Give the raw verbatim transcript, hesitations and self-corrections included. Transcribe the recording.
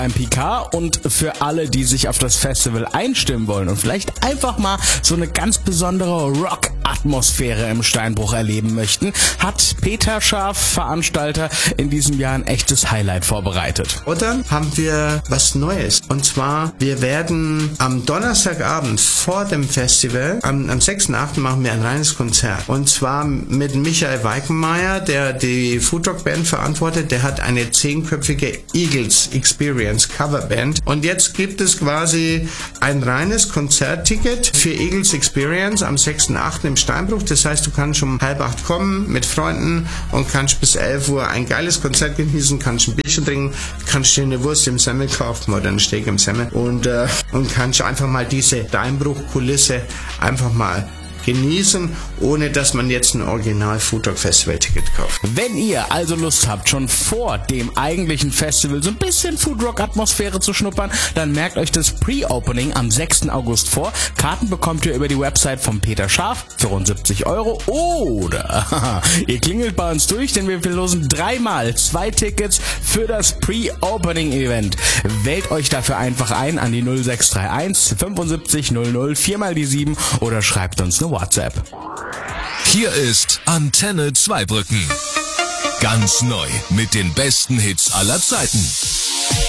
Ein P K und für alle, die sich auf das Festival einstimmen wollen und vielleicht einfach mal so eine ganz besondere Rock-Atmosphäre im Steinbruch erleben möchten, hat Peter Scharf, Veranstalter, in diesem Jahr ein echtes Highlight vorbereitet. Oder haben wir was Neues. Und zwar, wir werden am Donnerstagabend vor dem Festival, am, am sechsten achten machen wir ein reines Konzert. Und zwar mit Michael Weikenmeier, der die Foodrock-Band verantwortet. Der hat eine zehnköpfige Eagles Experience Coverband. Und jetzt gibt es quasi ein reines Konzertticket für Eagles Experience am sechsten achten im Steinbruch. Das heißt, du kannst um halb acht kommen mit Freunden und kannst bis elf Uhr ein geiles Konzert genießen, kannst ein Bierchen trinken, kannst dir eine Wurst im Semmel kaufen oder einen Steak im Semmel und, äh, und kannst einfach mal diese Steinbruch-Kulisse einfach mal genießen, ohne dass man jetzt ein Original Foodrock Festival Ticket kauft. Wenn ihr also Lust habt, schon vor dem eigentlichen Festival so ein bisschen Foodrock Atmosphäre zu schnuppern, dann merkt euch das Pre-Opening am sechsten August vor. Karten bekommt ihr über die Website von Peter Scharf für rund siebzig Euro oder ihr klingelt bei uns durch, denn wir verlosen dreimal zwei Tickets für das Pre-Opening Event. Wählt euch dafür einfach ein an die null sechs drei eins fünfundsiebzig null null vier mal die sieben oder schreibt uns eine WhatsApp. Hier ist Antenne Zweibrücken. Ganz neu mit den besten Hits aller Zeiten.